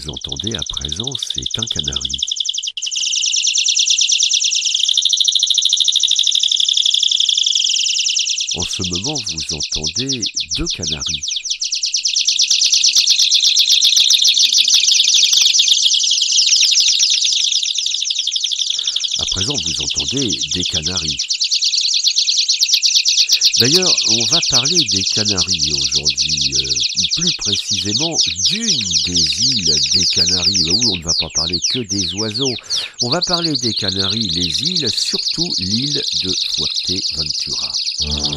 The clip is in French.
vous entendez à présent, c'est un canari. En ce moment, vous entendez deux canaris. À présent, vous entendez des canaris. D'ailleurs, on va parler des Canaries aujourd'hui, plus précisément d'une des îles des Canaries. Oui, on ne va pas parler que des oiseaux, on va parler des Canaries, les îles, surtout l'île de Fuerteventura.